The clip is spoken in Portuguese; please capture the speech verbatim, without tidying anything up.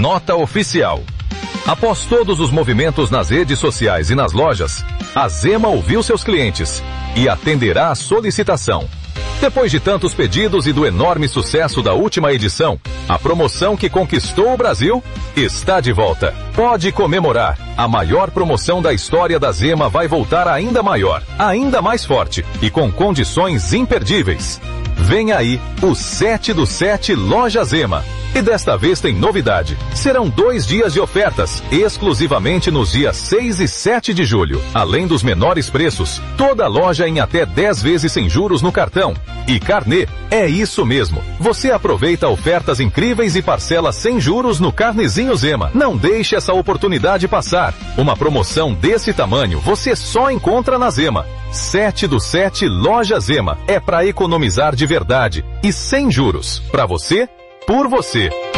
Nota oficial. Após todos os movimentos nas redes sociais e nas lojas, a Zema ouviu seus clientes e atenderá a solicitação. Depois de tantos pedidos e do enorme sucesso da última edição, a promoção que conquistou o Brasil está de volta. Pode comemorar. A maior promoção da história da Zema vai voltar ainda maior, ainda mais forte e com condições imperdíveis. Vem aí o sete do sete Loja Zema. E desta vez tem novidade. Serão dois dias de ofertas, exclusivamente nos dias seis e sete de julho. Além dos menores preços, toda loja em até dez vezes sem juros no cartão. E carnê, é isso mesmo. Você aproveita ofertas incríveis e parcela sem juros no Carnezinho Zema. Não deixe essa oportunidade passar. Uma promoção desse tamanho você só encontra na Zema. sete do sete Loja Zema. É para economizar de verdade e sem juros. Para você, por você.